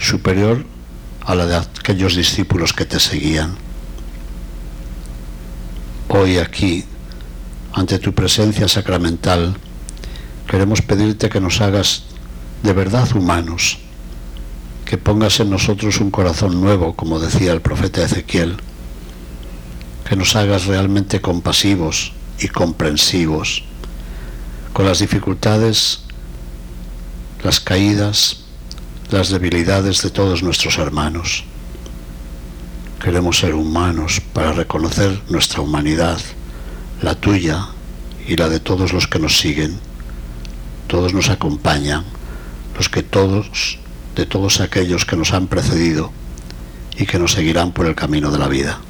superior a la de aquellos discípulos que te seguían. Hoy aquí, ante tu presencia sacramental, queremos pedirte que nos hagas de verdad humanos, que pongas en nosotros un corazón nuevo, como decía el profeta Ezequiel, que nos hagas realmente compasivos y comprensivos con las dificultades, las caídas, las debilidades de todos nuestros hermanos. Queremos ser humanos para reconocer nuestra humanidad, la tuya y la de todos los que nos siguen. Todos nos acompañan, de todos aquellos que nos han precedido y que nos seguirán por el camino de la vida.